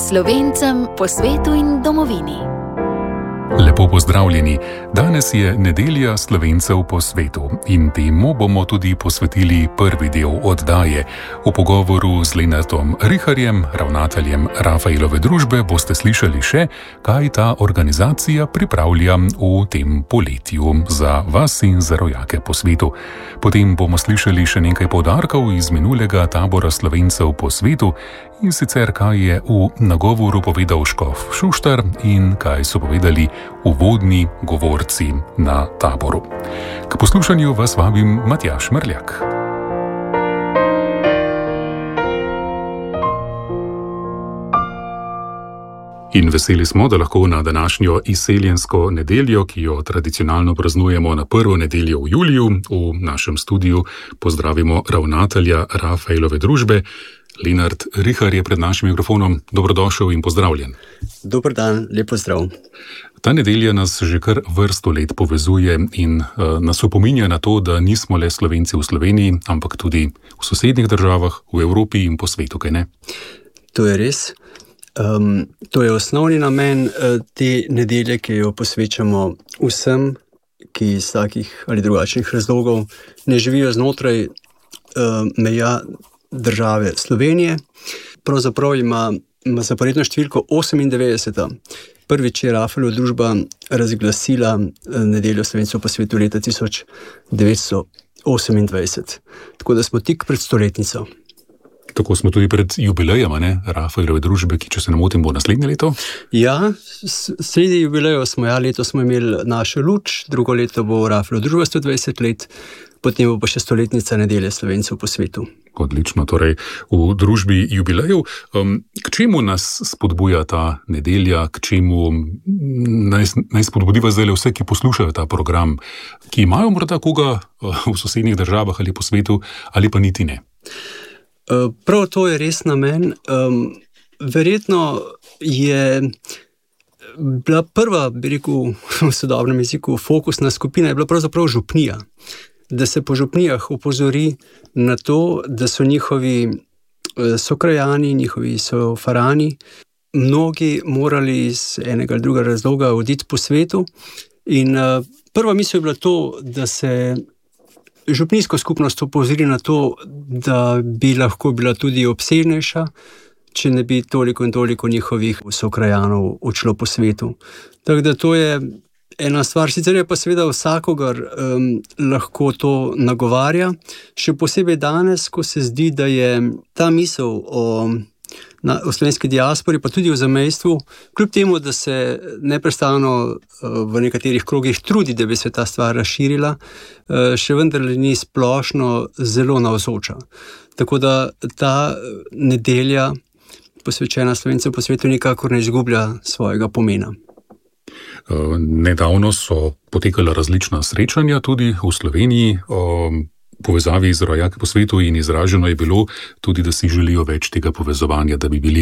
Slovencem po svetu in domovini. Lepo pozdravljeni. Danes je nedelja Slovencev po svetu in temu bomo tudi posvetili prvi del oddaje. V pogovoru z Lenartom Riharjem, ravnateljem Rafaelove družbe, boste slišali še, kaj ta organizacija pripravlja v tem poletju za vas in za rojake po svetu. Potem bomo slišali še nekaj poudarkov iz minulega tabora Slovencev po svetu in sicer kaj je v nagovoru povedal škof Šuštar in kaj so povedali uvodni govorci na taboru. K poslušanju vas vabim Matjaž Mrljak. In veseli smo, da lahko na današnjo izseljensko nedeljo, ki jo tradicionalno praznujemo na prvo nedeljo v juliju, v našem studiu pozdravimo ravnatelja Rafaelove družbe. Lenart Rihar je pred našim mikrofonom. Dobrodošel in pozdravljen. Dober dan, lep pozdrav. Ta nedelja nas že kar vrsto let povezuje in nas opominja na to, da nismo le Slovenci v Sloveniji, ampak tudi v sosednjih državah, v Evropi in po svetu, kaj ne? To je res. To je osnovni namen te nedelje, ki jo posvečamo vsem, ki iz takih ali drugačnih razlogov ne živijo znotraj meja države Slovenije. Pravzaprav ima zaporedno številko 98. Prvič je Rafaelova družba razglasila nedeljo Slovencev po svetu leta 1928. Tako da smo tik pred stoletnico. Tako smo tudi pred jubilejem, ne? Rafaelove družbe, ki, če se ne motim, bo naslednje leto? Ja, sredi jubileja smo, letos smo imeli našo luč, drugo leto bo Rafaelova družba 120 let, potem bo pa še stoletnica nedelje Slovencev po svetu. Odlično, torej v družbi jubilejev. K čemu nas spodbuja ta nedelja, k čemu naj spodbudiva zdaj vse, ki poslušajo ta program, ki imajo morda koga v sosednjih državah ali po svetu, ali pa niti ne? Prav to je res namen. Verjetno je bila prva, bi rekel v sodobnem jeziku, fokusna skupina je bila pravzaprav župnija. Da se po župnijah opozori na to, da so njihovi sokrajani, njihovi sofarani, mnogi morali iz enega ali drugega razloga oditi po svetu. In prva misel je bila to, da se župnijsko skupnost opozori na to, da bi lahko bila tudi obsežnejša, če ne bi toliko in toliko njihovih sokrajanov odšlo po svetu. Tako da to je ena stvar, sicer je pa seveda vsakogar lahko to nagovarja, še posebej danes, ko se zdi, da je ta misel o slovenski diaspori, pa tudi o zamejstvu, kljub temu, da se neprestano v nekaterih krogih trudi, da bi se ta stvar razširila, še vendar ni splošno zelo navzoča. Tako da ta nedelja, posvečena Slovencem po svetu, nikakor ne izgublja svojega pomena. Nedavno so potekala različna srečanja tudi v Sloveniji o povezavi z rojaki po svetu in izraženo je bilo tudi, da si želijo več tega povezovanja, da bi bili